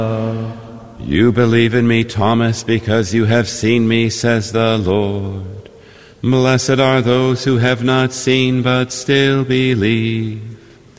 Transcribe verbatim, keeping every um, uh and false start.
You believe in me, Thomas, because you have seen me, says the Lord. Blessed are those who have not seen but still believe.